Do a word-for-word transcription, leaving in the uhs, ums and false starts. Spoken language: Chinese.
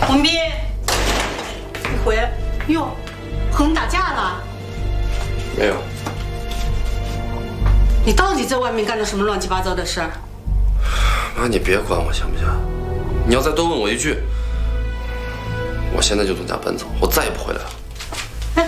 文斌，你回来哟，和你打架了？ 没有。 你到底在外面干了什么乱七八糟的事儿？ 妈，你别管我行不行？你要再多问我一句，我现在就从家搬走，我再也不回来了。